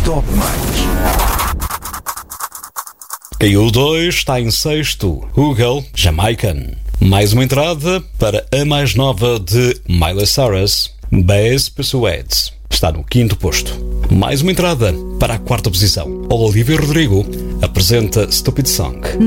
Top Mais. Caiu 2, está em sexto. Google, Jamaican. Mais uma entrada para a mais nova de Miley Cyrus, Bass Persuades. Está no quinto posto. Mais uma entrada para a quarta posição. Olivia Rodrigo apresenta Stupid Song.